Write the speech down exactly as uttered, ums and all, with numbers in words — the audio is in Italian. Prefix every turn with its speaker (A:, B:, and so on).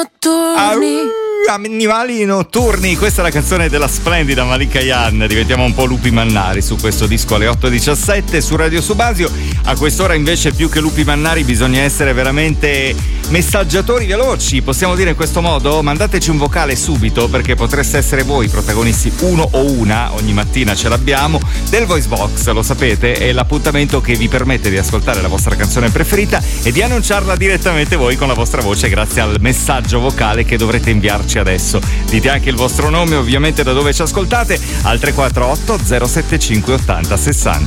A: notturni.
B: Ah, animali notturni, questa è la canzone della splendida Malika Yan. Diventiamo un po' lupi mannari su questo disco alle otto e diciassette su Radio Subasio. A quest'ora invece più che lupi mannari bisogna essere veramente messaggiatori veloci, possiamo dire in questo modo? Mandateci un vocale subito, perché potreste essere voi protagonisti, uno o una, ogni mattina ce l'abbiamo, del Voice Box, lo sapete, è l'appuntamento che vi permette di ascoltare la vostra canzone preferita e di annunciarla direttamente voi con la vostra voce grazie al messaggio vocale che dovrete inviarci adesso. Dite anche il vostro nome, ovviamente da dove ci ascoltate, al tre quattro otto zero sette cinque ottanta sessanta.